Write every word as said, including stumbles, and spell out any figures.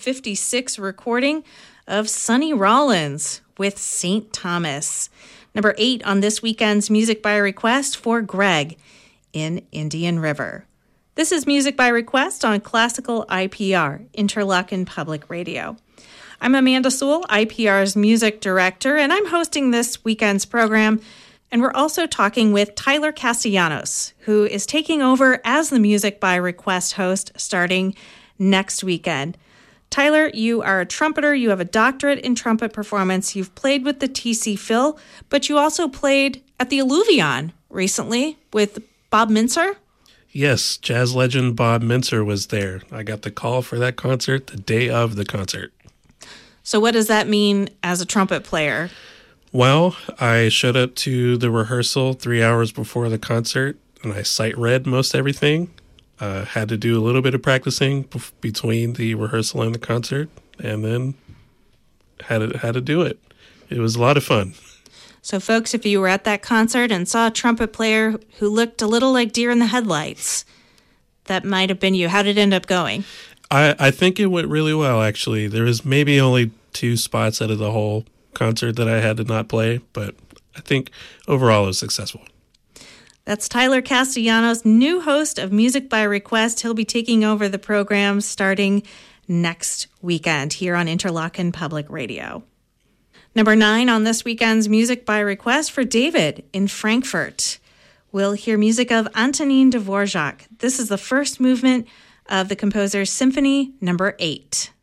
fifty-six recording of Sonny Rollins with Saint Thomas. Number eight on this weekend's Music by Request for Greg in Indian River. This is Music by Request on Classical I P R, Interlochen Public Radio. I'm Amanda Sewell, I P R's music director, and I'm hosting this weekend's program. And we're also talking with Tyler Castellanos, who is taking over as the Music by Request host starting next weekend. Tyler, you are a trumpeter. You have a doctorate in trumpet performance. You've played with the T C Phil, but you also played at the Alluvion recently with Bob Mintzer. Yes, jazz legend Bob Mintzer was there. I got the call for that concert the day of the concert. So what does that mean as a trumpet player? Well, I showed up to the rehearsal three hours before the concert, and I sight read most everything. Uh, had to do a little bit of practicing b- between the rehearsal and the concert, and then had to, had to do it. It was a lot of fun. So, folks, if you were at that concert and saw a trumpet player who looked a little like deer in the headlights, that might have been you. How did it end up going? I, I think it went really well, actually. There was maybe only two spots out of the whole concert that I had to not play, but I think overall it was successful. That's Tyler Castellanos, new host of Music by Request. He'll be taking over the program starting next weekend here on Interlochen Public Radio. Number nine on this weekend's Music by Request for David in Frankfurt. We'll hear music of Antonin Dvorak. This is the first movement of the composer's Symphony Number eight.